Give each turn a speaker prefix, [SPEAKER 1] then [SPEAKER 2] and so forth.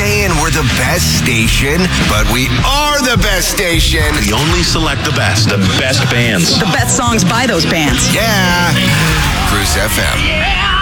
[SPEAKER 1] saying we're the best station, but we are the best station.
[SPEAKER 2] We only select the best bands.
[SPEAKER 3] The best songs by those bands.
[SPEAKER 1] Yeah. Cruise FM.
[SPEAKER 4] Yeah.